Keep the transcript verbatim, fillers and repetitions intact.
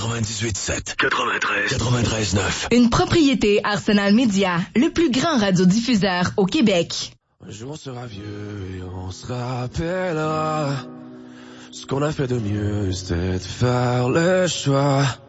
quatre-vingt-dix-huit sept, quatre-vingt-treize, quatre-vingt-treize neuf. Une propriété Arsenal Média, le plus grand radiodiffuseur au Québec. Un jour on sera vieux et on se rappellera. Ce qu'on a fait de mieux, c'était de faire le choix